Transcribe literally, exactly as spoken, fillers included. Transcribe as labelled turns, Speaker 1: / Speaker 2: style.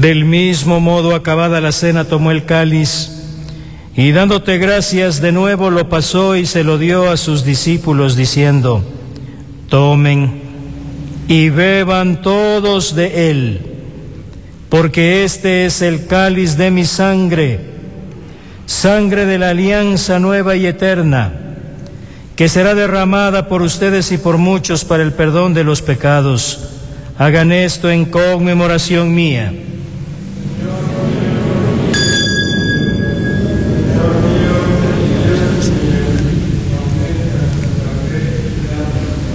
Speaker 1: Del mismo modo, acabada la cena, tomó el cáliz y dándote gracias de nuevo lo pasó y se lo dio a sus discípulos diciendo: tomen y beban todos de él, porque este es el cáliz de mi sangre, sangre de la alianza nueva y eterna, que será derramada por ustedes y por muchos para el perdón de los pecados. Hagan esto en conmemoración mía.